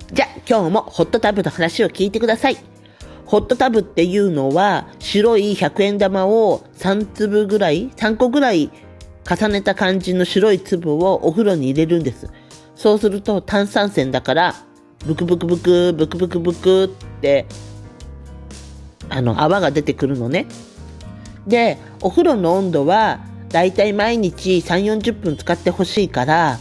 じゃあ今日もホットタブの話を聞いてください。ホットタブっていうのは白い100円玉を3個ぐらい重ねた感じの白い粒をお風呂に入れるんです。そうすると炭酸泉だからブクブクブクブクブクブクって泡が出てくるのね。で、お風呂の温度はだいたい毎日3、40分使ってほしいから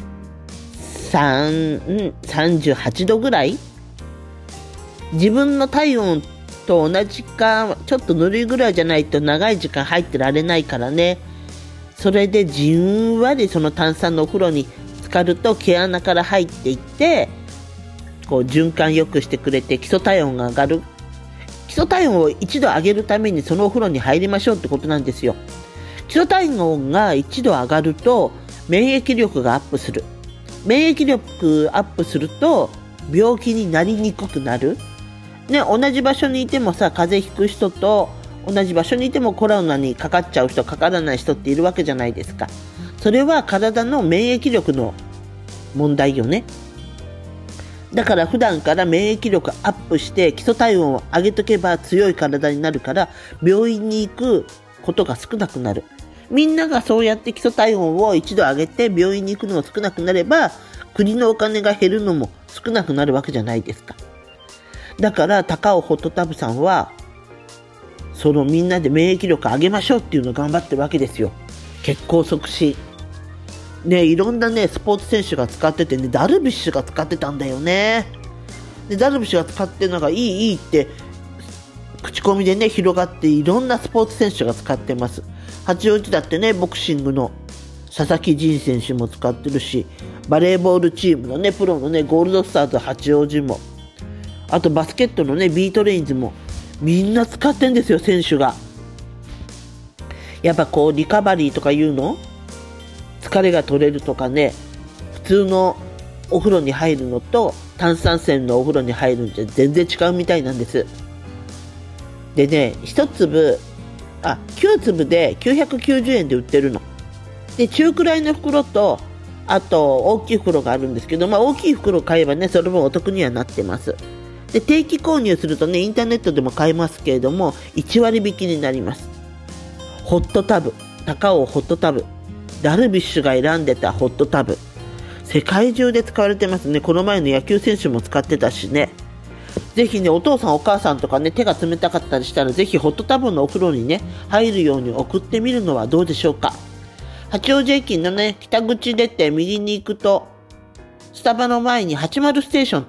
38度ぐらい、自分の体温と同じかちょっとぬるいぐらいじゃないと長い時間入ってられないからね。それでじんわりその炭酸のお風呂に浸かると毛穴から入っていってこう循環よくしてくれて基礎体温が上がる。基礎体温を1度上げるためにそのお風呂に入りましょうってことなんですよ。基礎体温が1度上がると免疫力がアップする。免疫力アップすると病気になりにくくなる。ね、同じ場所にいてもさ、風邪ひく人と同じ場所にいてもコロナにかかっちゃう人、かからない人っているわけじゃないですか。それは体の免疫力の問題よね。だから普段から免疫力アップして基礎体温を上げとけば強い体になるから病院に行くことが少なくなる。みんながそうやって基礎体温を一度上げて病院に行くのが少なくなれば国のお金が減るのも少なくなるわけじゃないですか。だから高尾ホットタブさんはそのみんなで免疫力上げましょうっていうのを頑張ってるわけですよ。血行促進ね、いろんなねスポーツ選手が使っててね、ダルビッシュが使ってたんだよね。でダルビッシュが使ってるのがいいって口コミでね広がって、いろんなスポーツ選手が使ってます。八王子だってね、ボクシングの佐々木仁選手も使ってるし、バレーボールチームのねプロのねゴールドスターズ八王子も、あとバスケットのねビートレインズもみんな使ってんですよ、選手が。やっぱこうリカバリーとかいうの、疲れが取れるとかね、普通のお風呂に入るのと炭酸泉のお風呂に入るんじゃ全然違うみたいなんです。でね、9粒で990円で売ってるので、中くらいの袋とあと大きい袋があるんですけど、大きい袋買えばねその分お得にはなってます。で定期購入するとねインターネットでも買えますけれども1割引きになります。ホットタブ、高尾ホットタブ、ダルビッシュが選んでたホットタブ、世界中で使われてますね。この前の野球選手も使ってたしね。ぜひね、お父さんお母さんとかね手が冷たかったりしたらぜひホットタブのお風呂にね入るように送ってみるのはどうでしょうか。八王子駅のね北口出て右に行くとスタバの前に80ステーションっ